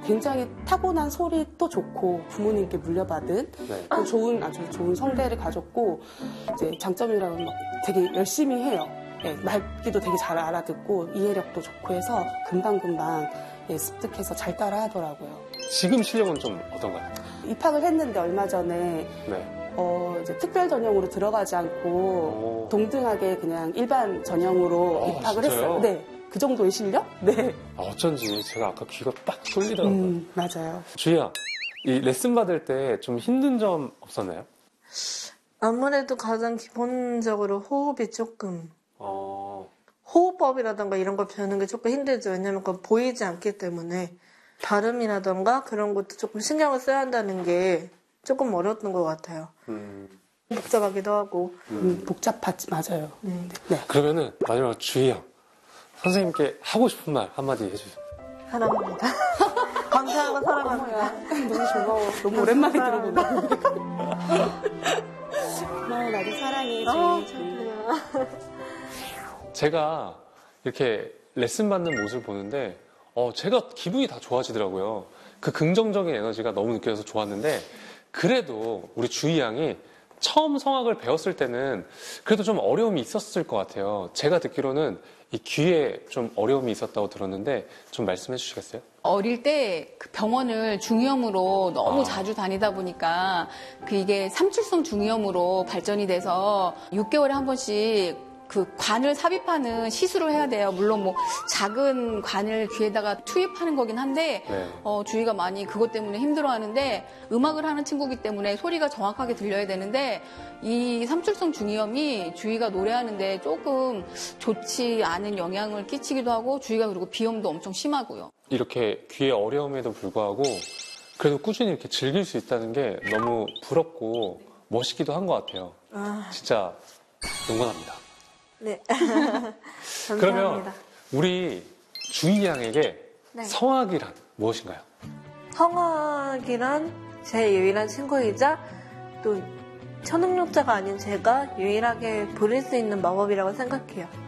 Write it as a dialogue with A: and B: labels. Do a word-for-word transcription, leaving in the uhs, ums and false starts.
A: 굉장히 타고난 소리도 좋고 부모님께 물려받은 네. 좋은 아주 좋은 성대를 가졌고 이제 장점이라면 막 되게 열심히 해요. 네, 말귀도 되게 잘 알아듣고 이해력도 좋고 해서 금방금방 예, 습득해서 잘 따라 하더라고요.
B: 지금 실력은 좀 어떤가요?
A: 입학을 했는데 얼마 전에
B: 네.
A: 어, 이제 특별 전형으로 들어가지 않고
B: 오.
A: 동등하게 그냥 일반 전형으로
B: 아,
A: 입학을
B: 진짜요?
A: 했어요. 네. 그 정도의 실력? 네.
B: 아, 어쩐지 제가 아까 귀가 딱 뚫리더라고요.
A: 음, 맞아요.
B: 주희야, 이 레슨 받을 때 좀 힘든 점 없었나요?
C: 아무래도 가장 기본적으로 호흡이 조금
B: 어...
C: 호흡법이라던가 이런 걸 배우는 게 조금 힘들죠. 왜냐면 그건 보이지 않기 때문에 발음이라던가 그런 것도 조금 신경을 써야 한다는 게 조금 어려웠던 것 같아요.
B: 음...
C: 복잡하기도 하고.
A: 음, 음, 복잡하지, 맞아요.
C: 음.
B: 네. 그러면은 마지막으로 주희야, 선생님께 하고 싶은 말 한마디 해주세요.
C: 사랑합니다. 감사하고 사랑합니다.
A: 너무 고마워. 너무 오랜만에 들어본다. 고마워, 나도 사랑해.
C: 어,
B: 제가 이렇게 레슨 받는 모습을 보는데 어, 제가 기분이 다 좋아지더라고요. 그 긍정적인 에너지가 너무 느껴져서 좋았는데 그래도 우리 주희 양이 처음 성악을 배웠을 때는 그래도 좀 어려움이 있었을 것 같아요. 제가 듣기로는 이 귀에 좀 어려움이 있었다고 들었는데 좀 말씀해 주시겠어요?
D: 어릴 때 그 병원을 중이염으로 너무
B: 아.
D: 자주 다니다 보니까 그 이게 삼출성 중이염으로 발전이 돼서 육 개월에 한 번씩 그 관을 삽입하는 시술을 해야 돼요. 물론 뭐 작은 관을 귀에다가 투입하는 거긴 한데
B: 네.
D: 어, 주희가 많이 그것 때문에 힘들어하는데 음악을 하는 친구기 때문에 소리가 정확하게 들려야 되는데 이 삼출성 중이염이 주희가 노래하는데 조금 좋지 않은 영향을 끼치기도 하고 주희가 그리고 비염도 엄청 심하고요.
B: 이렇게 귀에 어려움에도 불구하고 그래도 꾸준히 이렇게 즐길 수 있다는 게 너무 부럽고 멋있기도 한 것 같아요.
C: 아.
B: 진짜 응원합니다.
C: 네.
B: 그러면 우리 주희 양에게
C: 네.
B: 성악이란 무엇인가요?
C: 성악이란 제 유일한 친구이자 또 초능력자가 아닌 제가 유일하게 부릴 수 있는 마법이라고 생각해요.